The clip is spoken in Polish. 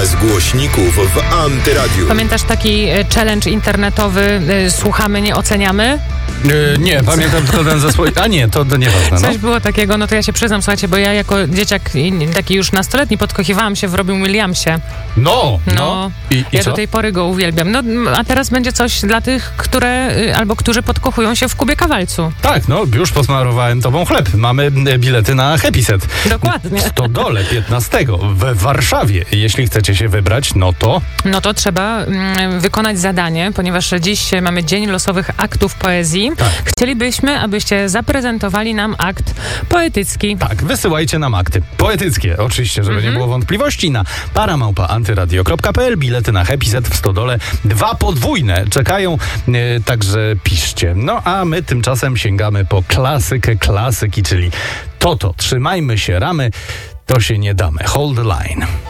Bez głośników w Antyradiu. Pamiętasz taki challenge internetowy słuchamy, nie oceniamy? Nie, pamiętam tylko ten zespół. A nie, to nieważne. Coś było takiego, no to ja się przyznam, słuchajcie, bo ja jako dzieciak taki już nastoletni podkochiwałam się w Robin Williamsie. No. I ja co? do tej pory go uwielbiam. No, a teraz będzie coś dla tych, którzy podkochują się w Kubie Kawalcu. Tak, no już posmarowałem tobą chleb. Mamy bilety na Happy Set. Dokładnie. W Stodole 15 w Warszawie. Jeśli chcecie się wybrać, no to trzeba wykonać zadanie, ponieważ dziś mamy Dzień Losowych Aktów Poezji. Tak. Chcielibyśmy, abyście zaprezentowali nam akt poetycki. tak, wysyłajcie nam akty poetyckie, oczywiście, żeby nie było wątpliwości, na para@antyradio.pl. Bilety na Happy Set w Stodole 2 podwójne czekają, także piszcie. No a my tymczasem sięgamy po klasykę klasyki, czyli Toto. Trzymajmy się ramy, to się nie damy. Hold the line.